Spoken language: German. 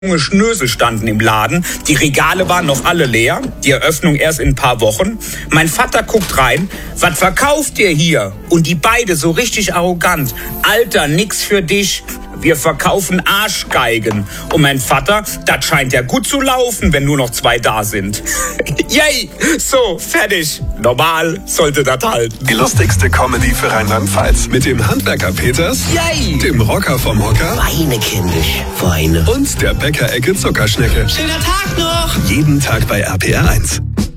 Schnösel standen im Laden, die Regale waren noch alle leer, die Eröffnung erst in ein paar Wochen. Mein Vater guckt rein, was verkauft ihr hier? Und die beide so richtig arrogant, Alter, nix für dich, wir verkaufen Arschgeigen. Und mein Vater, das scheint ja gut zu laufen, wenn nur noch 2 da sind. Yay, so, fertig. Normal sollte das halten. Die lustigste Comedy für Rheinland-Pfalz mit dem Handwerker Peters, Yay, dem Rocker vom Hocker Weine, kindisch, Weine. und der Bäckerecke Zuckerschnecke. Schöner Tag noch! Jeden Tag bei RPR 1.